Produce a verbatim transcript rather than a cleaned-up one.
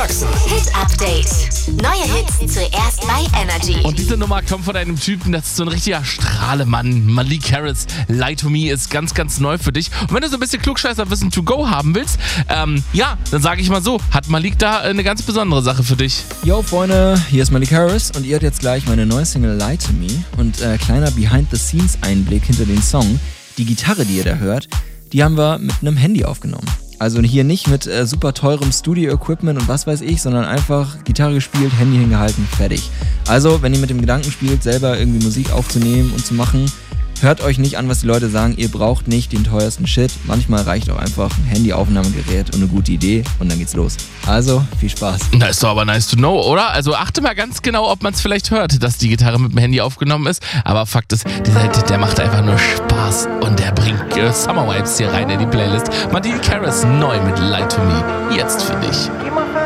Sachsen. Hit Update. Neue Hits zuerst bei Energy. Und diese Nummer kommt von einem Typen, das ist so ein richtiger Strahlemann. Malik Harris, Lie to Me ist ganz, ganz neu für dich. Und wenn du so ein bisschen Klugscheißerwissen to go haben willst, ähm, ja, dann sage ich mal so, hat Malik da eine ganz besondere Sache für dich. Yo Freunde, hier ist Malik Harris und ihr hört jetzt gleich meine neue Single Lie to Me. Und äh, kleiner Behind-the-Scenes-Einblick hinter den Song. Die Gitarre, die ihr da hört, die haben wir mit einem Handy aufgenommen. Also hier nicht mit äh, super teurem Studio-Equipment und was weiß ich, sondern einfach Gitarre gespielt, Handy hingehalten, fertig. Also, wenn ihr mit dem Gedanken spielt, selber irgendwie Musik aufzunehmen und zu machen, hört euch nicht an, was die Leute sagen. Ihr braucht nicht den teuersten Shit. Manchmal reicht auch einfach ein Handyaufnahmegerät und eine gute Idee und dann geht's los. Also, viel Spaß. Na, ist doch aber nice to know, oder? Also achte mal ganz genau, ob man es vielleicht hört, dass die Gitarre mit dem Handy aufgenommen ist. Aber Fakt ist, dieser Hit, der macht einfach nur Spaß und der bringt äh, Summer Vibes hier rein in die Playlist. Malik Harris neu mit Lie to Me. Jetzt für dich.